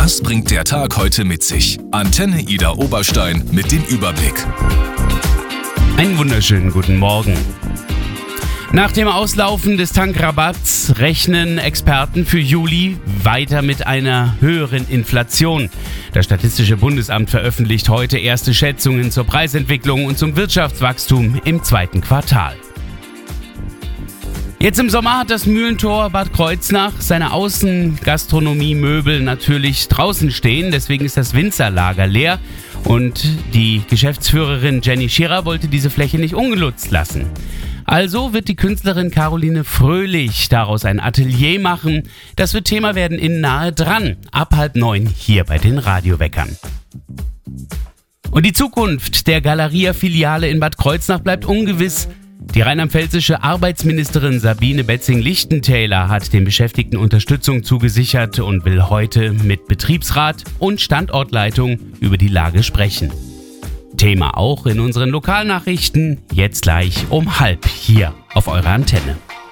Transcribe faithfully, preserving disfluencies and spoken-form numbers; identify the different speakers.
Speaker 1: Was bringt der Tag heute mit sich? Antenne Ida Oberstein mit dem Überblick.
Speaker 2: Einen wunderschönen guten Morgen. Nach dem Auslaufen des Tankrabatts rechnen Experten für Juli weiter mit einer höheren Inflation. Das Statistische Bundesamt veröffentlicht heute erste Schätzungen zur Preisentwicklung und zum Wirtschaftswachstum im zweiten Quartal. Jetzt im Sommer hat das Mühlentor Bad Kreuznach seine Außengastronomie-Möbel natürlich draußen stehen. Deswegen ist das Winzerlager leer. Und die Geschäftsführerin Jenny Schirer wollte diese Fläche nicht ungenutzt lassen. Also wird die Künstlerin Caroline Fröhlich daraus ein Atelier machen. Das wird Thema werden in Nahe dran, ab halb neun hier bei den Radioweckern. Und die Zukunft der Galeria-Filiale in Bad Kreuznach bleibt ungewiss. Die rheinland-pfälzische Arbeitsministerin Sabine Betzing-Lichtentäler hat den Beschäftigten Unterstützung zugesichert und will heute mit Betriebsrat und Standortleitung über die Lage sprechen. Thema auch in unseren Lokalnachrichten, jetzt gleich um halb hier auf eurer Antenne.